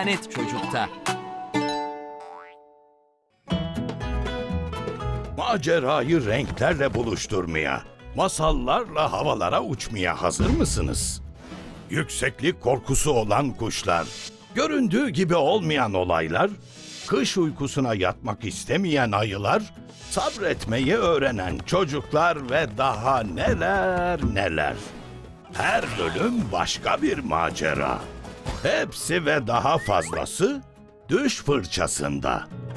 Hayalet Çocuk'ta. Macerayı renklerle buluşturmaya, masallarla havalara uçmaya hazır mısınız? Yükseklik korkusu olan kuşlar, göründüğü gibi olmayan olaylar, kış uykusuna yatmak istemeyen ayılar, sabretmeyi öğrenen çocuklar ve daha neler neler. Her bölüm başka bir macera. Hepsi ve daha fazlası Düş Fırçasında.